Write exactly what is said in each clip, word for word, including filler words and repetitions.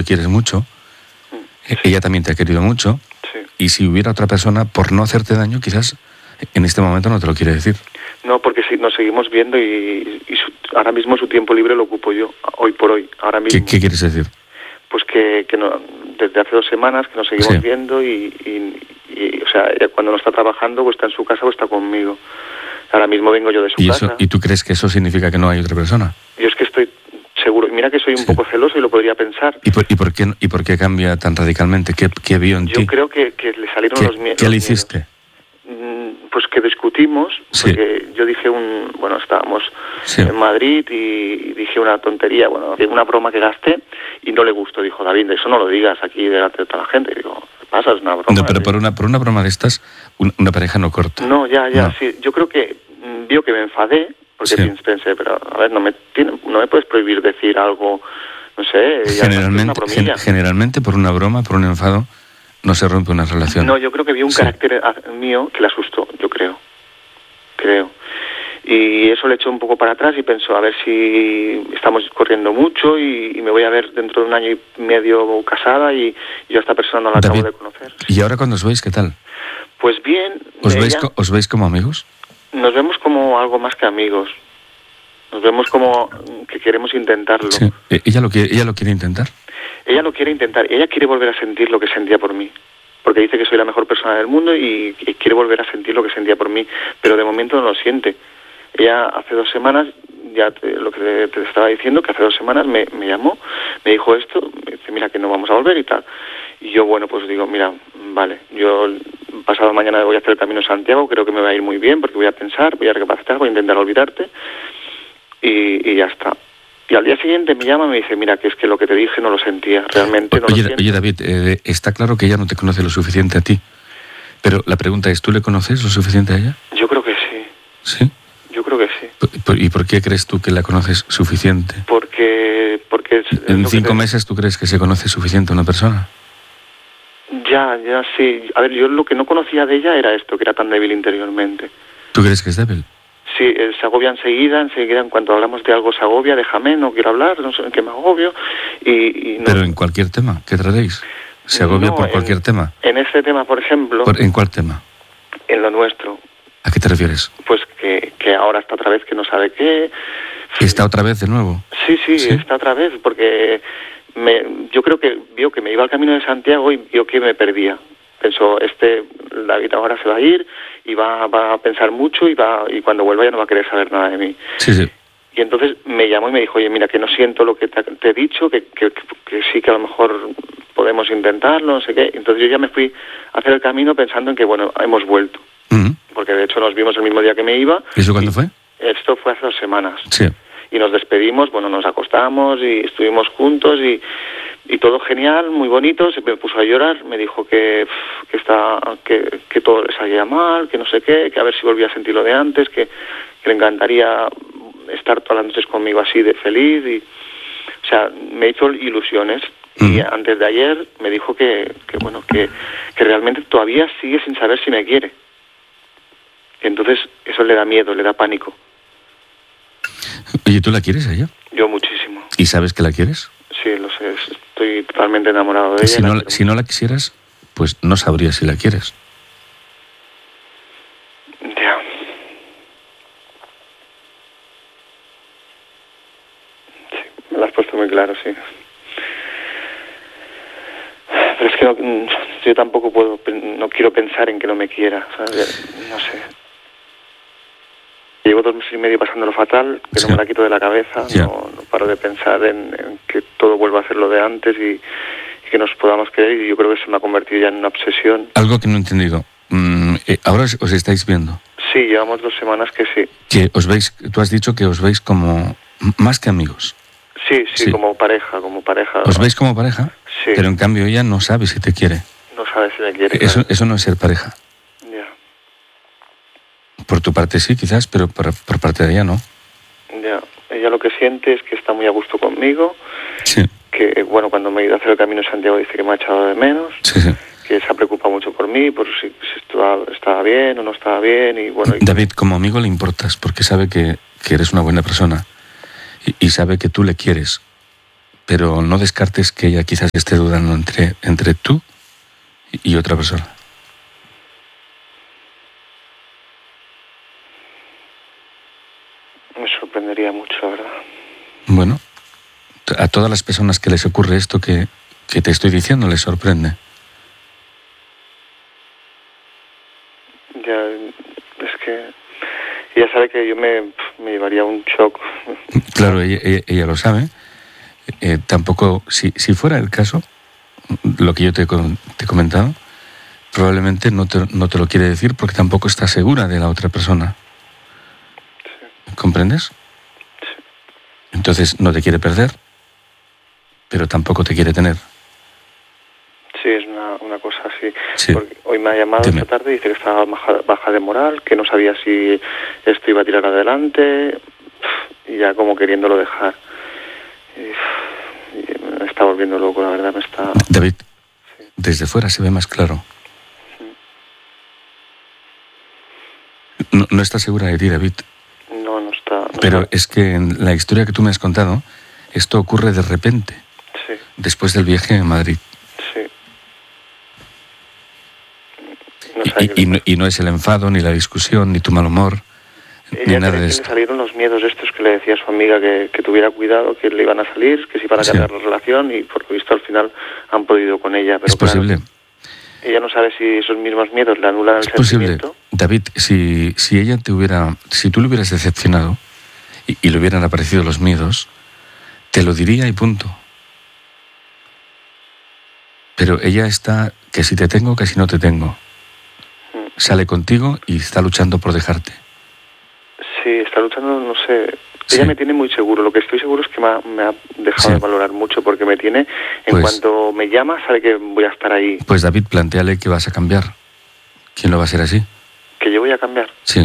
le quieres mucho, Sí. ella también te ha querido mucho, Sí. y si hubiera otra persona, por no hacerte daño, quizás en este momento no te lo quiere decir. No, porque si nos seguimos viendo y, y su- ahora mismo su tiempo libre lo ocupo yo, hoy por hoy, ahora mismo. ¿Qué, qué quieres decir? Pues que, que no, desde hace dos semanas que nos seguimos Sí. viendo y, y, y, o sea, ella cuando no está trabajando, pues está en su casa o está conmigo. Ahora mismo vengo yo de su ¿Y, casa. eso, ¿Y tú crees que eso significa que no hay otra persona? Yo es que estoy seguro, mira que soy un Sí. poco celoso y lo podría pensar. ¿Y por, y por, qué, ¿Y por qué cambia tan radicalmente? ¿Qué, qué vio en Yo ti? creo que, que le salieron ¿Qué, los, mie- ¿qué los le miedos. hiciste? Mm, Pues que discutimos, Sí. porque yo dije un... Bueno, estábamos Sí. en Madrid y dije una tontería, bueno, una broma que gasté y no le gustó. Dijo, David, eso no lo digas aquí delante de toda la gente. Y digo, ¿qué pasa? Es una broma. No, pero ¿sí? por una, por una broma de estas, un- una pareja no corta. No, ya, ya, No. sí. Yo creo que mm, vio que me enfadé, porque Sí. pensé, pero a ver, no me, tiene, no me puedes prohibir decir algo, no sé. y además que es una Generalmente, bromilla. gen- generalmente por una broma, por un enfado, no se rompe una relación. No, yo creo que vio un Sí. carácter ah, mío que le asustó, yo creo. Creo. Y eso le echó un poco para atrás y pensó, a ver si estamos corriendo mucho y, y me voy a ver dentro de un año y medio casada y yo a esta persona no la David, acabo de conocer. ¿y ahora cuando os veis, qué tal? Pues bien, ¿Os, ella- veis, co- ¿Os veis como amigos? nos vemos como algo más que amigos. Nos vemos como que queremos intentarlo. Sí. Eh, ¿Ella lo quiere, ella lo quiere intentar? Ella lo quiere intentar, ella quiere volver a sentir lo que sentía por mí. Porque dice que soy la mejor persona del mundo y, y quiere volver a sentir lo que sentía por mí, pero de momento no lo siente. Ella hace dos semanas, ya te- lo que te, te estaba diciendo, que hace dos semanas me, me llamó, me dijo esto, me dice, mira que no vamos a volver y tal. Y yo, bueno, pues digo, mira, vale, yo pasado mañana voy a hacer el Camino de Santiago, creo que me va a ir muy bien porque voy a pensar, voy a recapacitar, voy a intentar olvidarte y, y ya está. Y al día siguiente me llama y me dice, mira, que es que lo que te dije no lo sentía, realmente no Oye, lo siento. oye, David, eh, está claro que ella no te conoce lo suficiente a ti. Pero la pregunta es, ¿tú le conoces lo suficiente a ella? Yo creo que sí, ¿Sí? yo creo que sí. Por- por- ¿Y por qué crees tú que la conoces suficiente? Porque, porque es, es ¿En lo que cinco te- meses tú crees que se conoce suficiente a una persona? Ya, ya, sí. A ver, yo lo que no conocía de ella era esto, que era tan débil interiormente. ¿Tú crees que es débil? Sí, eh, se agobia enseguida, enseguida en cuanto hablamos de algo se agobia, déjame, no quiero hablar, no sé en qué me agobio. Y, y no, Pero en cualquier tema, ¿qué tratéis? ¿Se agobia no, por en- cualquier tema? En este tema, por ejemplo, ¿Por- ¿En cuál tema? en lo nuestro, ¿A qué te refieres? pues que, que ahora está otra vez que no sabe qué. ¿Está otra vez de nuevo? Sí, sí, ¿Sí? está otra vez, porque me, yo creo que vio que me iba al Camino de Santiago y vio que me perdía. Pensó, este David ahora se va a ir y va, va a pensar mucho y va y cuando vuelva ya no va a querer saber nada de mí. Sí, sí. Y entonces me llamó y me dijo, oye, mira, que no siento lo que te, te he dicho, que, que, que sí que a lo mejor podemos intentarlo, no sé qué. Entonces yo ya me fui a hacer el camino pensando en que, bueno, hemos vuelto. Ujú. Porque de hecho nos vimos el mismo día que me iba. ¿Y eso cuándo fue? Esto fue hace dos semanas. Sí. Y nos despedimos, bueno, nos acostamos y estuvimos juntos y, y todo genial, muy bonito. Se me puso a llorar, me dijo que, pff, que, está, que, que todo le salía mal, que no sé qué, que a ver si volvía a sentir lo de antes, que, que le encantaría estar todas las noches conmigo así de feliz. Y, o sea, me hizo ilusiones. Y Ujú. antes de ayer me dijo que, que bueno, que, que realmente todavía sigue sin saber si me quiere. Y entonces eso le da miedo, le da pánico. Oye, ¿tú la quieres a ella? Yo muchísimo. ¿Y sabes que la quieres? Sí, lo sé, estoy totalmente enamorado de ella. Si la no, quiero si no la quisieras, pues no sabrías si la quieres. mucho. Ya. Sí, me lo has puesto muy claro, sí. Pero es que no, mm, yo tampoco puedo, pen- no quiero pensar en que no me quiera, ¿sabes? No sé. Llevo dos meses y medio pasándolo fatal, que Sí. no me la quito de la cabeza, Ya. no, no paro de pensar en, en que todo vuelva a ser lo de antes y, y que nos podamos querer, y yo creo que se me ha convertido ya en una obsesión. Algo que no he entendido. Mm, eh, ahora os, os estáis viendo. Sí, llevamos dos semanas que sí. Que os veis, tú has dicho que os veis como m- más que amigos. Sí, sí, Sí. como pareja, como pareja. Os veis como pareja, Sí. pero en cambio ella no sabe si te quiere. No sabe si me quiere. Eso, claro. eso no es ser pareja. Ya, Por tu parte sí, quizás, pero por, por parte de ella no. ya. Ella lo que siente es que está muy a gusto conmigo, Sí, que, bueno, cuando me he ido a hacer el Camino de Santiago dice que me ha echado de menos, sí, sí. que se ha preocupado mucho por mí, por si, si estaba, estaba bien o no estaba bien, y bueno... Y, David, como amigo le importas porque sabe que, que eres una buena persona y, y sabe que tú le quieres. pero no descartes que ella quizás esté dudando entre, entre tú y otra persona. Me sorprendería mucho, la verdad. Bueno, a todas las personas que les ocurre esto que, que te estoy diciendo les sorprende. Ya, es que ella sabe que yo me, me llevaría un shock. Claro, ella, ella, ella lo sabe. Eh, tampoco, si, si fuera el caso, lo que yo te, te he comentado, probablemente no te, no te lo quiere decir porque tampoco está segura de la otra persona. Sí. ¿Comprendes? Sí. Entonces no te quiere perder, pero tampoco te quiere tener. Sí, es una, una cosa así. Sí. Porque hoy me ha llamado Dime. esta tarde y dice que estaba baja, baja de moral, que no sabía si esto iba a tirar adelante, y ya como queriéndolo dejar. Y, y me está volviendo loco, la verdad, me está... David, sí. Desde fuera se ve más claro. No, no estás segura de ti, David. No, no está... No Pero está. es que en la historia que tú me has contado, esto ocurre de repente, Sí. después del viaje a Madrid. Sí. No Y, y, y, no, y no es el enfado, ni la discusión, ni tu mal humor, Ella ni nada de que esto. le salieron los miedos estos que le decía a su amiga que, que tuviera cuidado, que le iban a salir, que se iban a cambiar sí. la relación, y por lo visto al final han podido con ella. Pero es posible. Claro, ella no sabe si esos mismos miedos le anulan el es posible. sentimiento. David, si, si ella te hubiera, si tú le hubieras decepcionado y, y le hubieran aparecido los miedos, te lo diría y punto. Pero ella está, que si te tengo, que si no te tengo. Sale contigo y está luchando por dejarte. Sí, está luchando, no sé. Sí. Ella me tiene muy seguro. Lo que estoy seguro es que me ha, me ha dejado sí. de valorar mucho, porque me tiene, en pues, cuanto me llama, sabe que voy a estar ahí. Pues David, plantéale que vas a cambiar. ¿Quién lo va a hacer así? ¿Que yo voy a cambiar? Sí.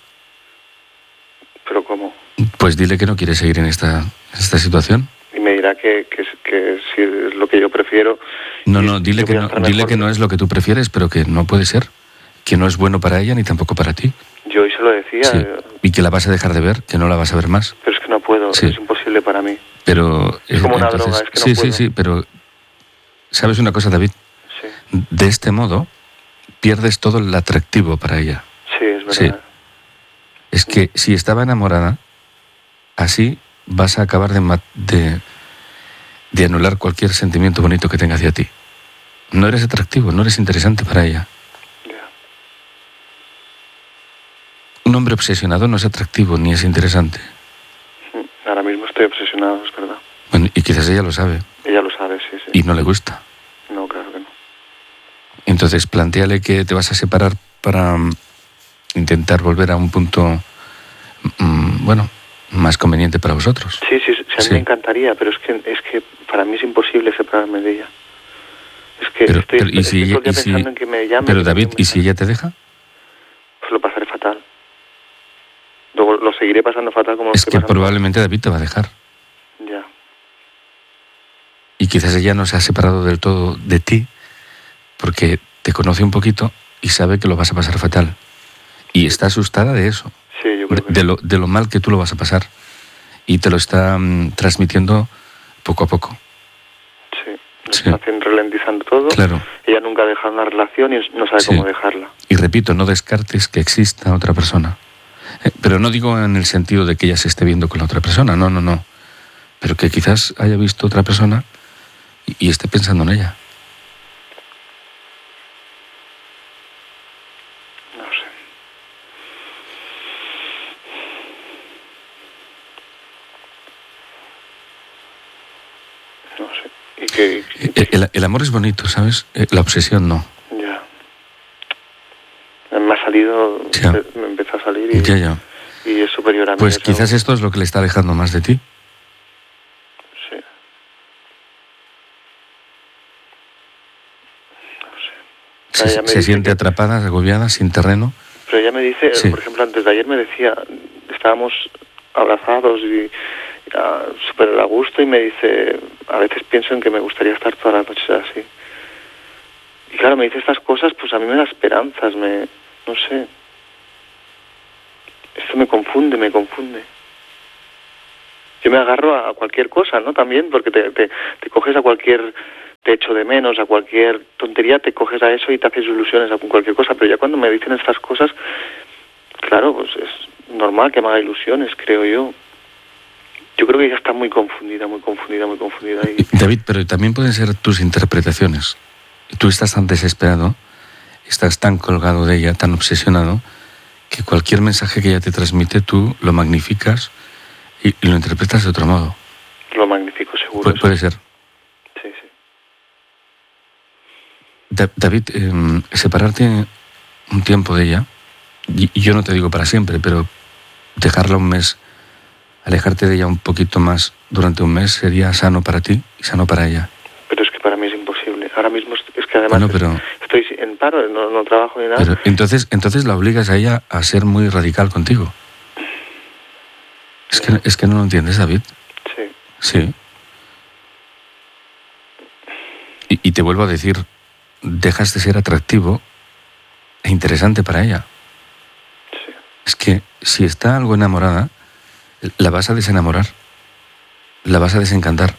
¿Pero cómo? Pues dile que no quieres seguir en esta, esta situación. Y me dirá que, que, que si es lo que yo prefiero. No, no, dile, que no, dile que no es lo que tú prefieres, pero que no puede ser. Que no es bueno para ella ni tampoco para ti. Yo hoy se lo decía. Sí. Y que la vas a dejar de ver, que no la vas a ver más. Pero es que no puedo, sí. Es imposible para mí. Pero es como entonces, una droga, es que no sí, puedo. Sí, sí, pero ¿sabes una cosa, David? Sí. De este modo pierdes todo el atractivo para ella. Sí, es verdad. Sí. Es que si estaba enamorada, así vas a acabar de, de, de anular cualquier sentimiento bonito que tenga hacia ti. No eres atractivo, no eres interesante para ella. Un hombre obsesionado no es atractivo ni es interesante. Ahora mismo estoy obsesionado, es verdad. Bueno, y quizás ella lo sabe. Ella lo sabe, sí, sí. Y no le gusta. No, claro que no. Entonces, plantéale que te vas a separar para um, intentar volver a un punto, um, bueno, más conveniente para vosotros. Sí, sí, sí, a mí sí. me encantaría, pero es que, es que para mí es imposible separarme de ella. Es que pero, estoy, pero, ¿y si estoy ella, y pensando si, en que me llame. Pero David, ¿y si ella te deja? Pues lo pasaré fatal. Luego lo seguiré pasando fatal como lo Es estoy que pasando. Probablemente David te va a dejar. Ya. Y quizás ella no se ha separado del todo de ti porque te conoce un poquito y sabe que lo vas a pasar fatal. Y está asustada de eso. Sí, yo creo que de, de, lo, de lo mal que tú lo vas a pasar. Y te lo está um, transmitiendo poco a poco. Sí, lo sí. está ralentizando todo. Claro. Ella nunca ha dejado una relación y no sabe sí. cómo dejarla. Y repito, no descartes que exista otra persona. Eh, pero no digo en el sentido de que ella se esté viendo con la otra persona, no, no, no. Pero que quizás haya visto otra persona y, y esté pensando en ella. No sé. No sé. ¿Y qué, qué... El, el amor es bonito, ¿sabes? La obsesión no. Ya. Me ha salido, ya. me empezó a salir y, ya, ya. y es superior a mí. Pues quizás esto es lo que le está alejando más de ti. Sí. No sé. Se, se siente que... atrapada, agobiada, sin terreno. Pero ella me dice, sí. por ejemplo, antes de ayer me decía, estábamos abrazados y uh, súper a gusto, y me dice, a veces pienso en que me gustaría estar todas las noches así. Y claro, me dice estas cosas, pues a mí me da esperanzas, me, no sé. Esto me confunde, me confunde. Yo me agarro a cualquier cosa, ¿no? También, porque te, te, te coges a cualquier... te echo de menos, a cualquier tontería te coges a eso y te haces ilusiones a cualquier cosa, pero ya cuando me dicen estas cosas, claro, pues es normal que me haga ilusiones, creo yo. Yo creo que ella está muy confundida, muy confundida, muy confundida. Y... David, pero también pueden ser tus interpretaciones. Tú estás tan desesperado, estás tan colgado de ella, tan obsesionado, que cualquier mensaje que ella te transmite tú lo magnificas y, y lo interpretas de otro modo. Lo magnifico, seguro. Pu- puede ser. Sí, sí. Da- David, eh, separarte un tiempo de ella, y, y yo no te digo para siempre, pero dejarla un mes, alejarte de ella un poquito más durante un mes sería sano para ti y sano para ella. Pero es que para mí es imposible. Ahora mismo es, es que además Bueno, pero, estoy en paro, no, no trabajo ni nada. pero entonces, entonces la obligas a ella a ser muy radical contigo. Es que, es que no lo entiendes, David. Sí. Sí. Y, y te vuelvo a decir, dejas de ser atractivo e interesante para ella. Sí. Es que si está algo enamorada, la vas a desenamorar, la vas a desencantar,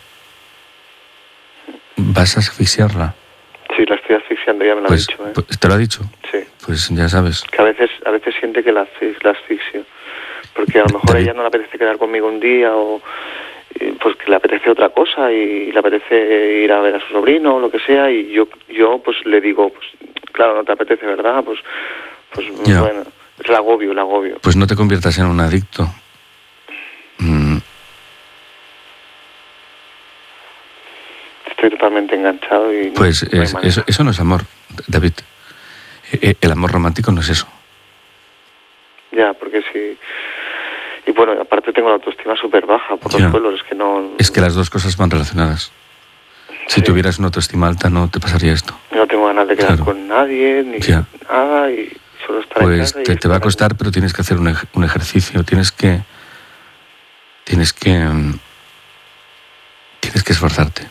vas a asfixiarla. Sí, la estoy asfixiando, ya me lo Pues, ha dicho, ¿eh? pues, ¿te lo ha dicho? Sí. Pues ya sabes. Que a veces, a veces siente que la, asfix- la asfixio. Porque a lo mejor a David. ella no le apetece quedar conmigo un día o eh, pues que le apetece otra cosa y le apetece ir a ver a su sobrino o lo que sea y yo yo pues le digo, pues claro, no te apetece, ¿verdad? Pues pues Ya. bueno, es el agobio, el agobio. Pues no te conviertas en un adicto. Mm, Estoy totalmente enganchado y no- pues no hay es- manera. eso, eso no es amor, David. Eh, El amor romántico no es eso. Ya, porque si... Y bueno, aparte tengo la autoestima súper baja por Ya. los suelos, es que no... Es que las dos cosas van relacionadas. Si Sí. tuvieras una autoestima alta no te pasaría esto. No tengo ganas de quedar Claro. con nadie, ni Ya. nada, y solo estar en Pues casa y te, te va a estar costar, pero tienes que hacer un, ej- un ejercicio. Tienes que... Tienes que... mm, Tienes que esforzarte.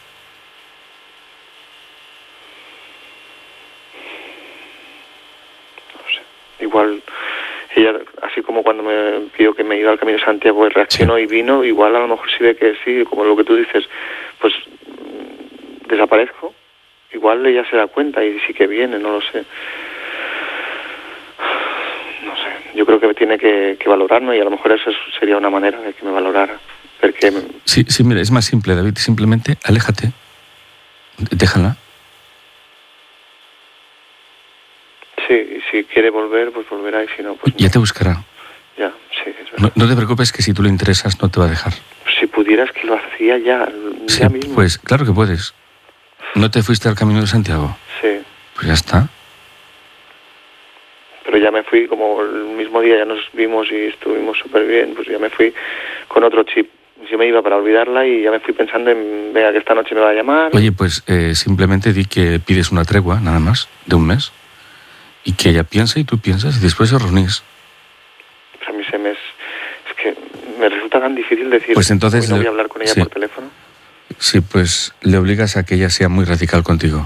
igual ella, así como cuando me pidió que me iba al Camino de Santiago, pues reaccionó Sí. y vino, igual a lo mejor si ve que sí, como lo que tú dices, pues mm, desaparezco, igual ella se da cuenta y sí que viene, no lo sé. No sé, yo creo que tiene que, que valorarme y a lo mejor eso sería una manera de que me valorara. Porque, Sí, sí, mira, es más simple, David. Simplemente aléjate. Déjala. sí, y si quiere volver, pues volverá y si no, pues Ya no. te buscará. Ya, sí, es verdad. No, no te preocupes que si tú le interesas no te va a dejar. Si pudieras que lo hacía ya, Sí, ya mismo. pues claro que puedes. ¿No te fuiste al Camino de Santiago? Sí, Pues ya está. pero ya me fui, como el mismo día ya nos vimos y estuvimos súper bien, pues ya me fui con otro chip. Yo me iba para olvidarla y ya me fui pensando en, venga, que esta noche me va a llamar. Oye, pues eh, simplemente di que pides una tregua, nada más, de un mes, y que ella piensa y tú piensas y después os reunís. Pues a mí se me es, es que me resulta tan difícil decir, Pues entonces, "Hoy no voy eh, a hablar con ella sí. por teléfono". Sí, pues le obligas a que ella sea muy radical contigo.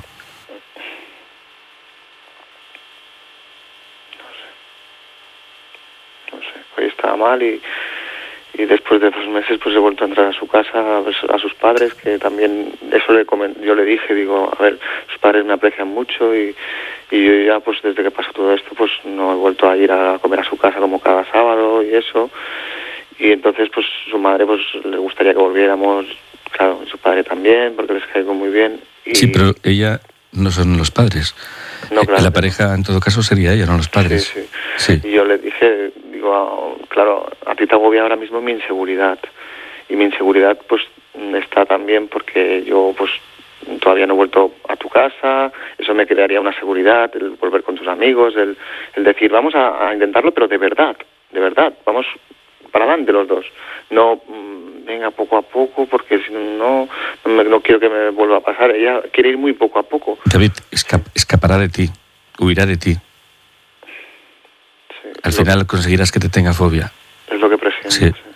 No sé, hoy estaba mal y, y después de dos meses pues he vuelto a entrar a su casa, a, ver a sus padres, que también, eso le comen- yo le dije, digo, a ver, sus padres me aprecian mucho y, y yo ya pues desde que pasó todo esto pues no he vuelto a ir a comer a su casa como cada sábado y eso, y entonces pues su madre pues le gustaría que volviéramos, claro, y su padre también, porque les caigo muy bien. Y Sí, pero ella no son los padres. No, Eh, claro. La pareja en todo caso sería ella, no los padres. Sí, sí. Sí. Y yo le dije, digo, ah, claro, a ti te agobia ahora mismo mi inseguridad. Y mi inseguridad, pues, está también porque yo, pues, todavía no he vuelto a tu casa. Eso me crearía una seguridad, el volver con tus amigos, el, el decir, vamos a, a intentarlo, pero de verdad, de verdad, vamos para adelante los dos. No, mm, venga, poco a poco, porque si no, no, me- no quiero que me vuelva a pasar. Ella quiere ir muy poco a poco. David esca- escapará de ti, huirá de ti. Sí, Al es lo- final conseguirás que te tenga fobia. Es lo que presiento. Sí. Sí.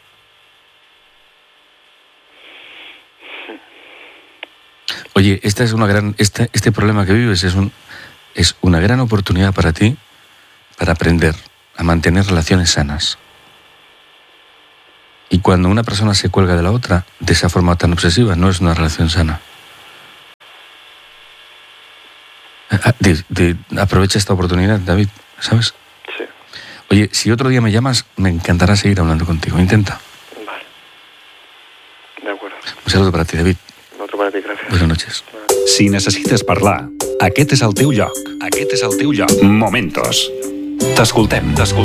Oye, esta es una gran, este, este problema que vives es un, es una gran oportunidad para ti para aprender a mantener relaciones sanas. Y cuando una persona se cuelga de la otra, de esa forma tan obsesiva, no es una relación sana. De, de, aprovecha esta oportunidad, David, ¿sabes? Sí. Oye, si otro día me llamas, me encantará seguir hablando contigo. Intenta. Vale. De acuerdo. Un saludo para ti, David. Otro para ti, gracias. Buenas noches. Si necessites parlar, aquest és el teu lloc. Aquest és el teu lloc. Momentos. T'escoltem, t'escoltem.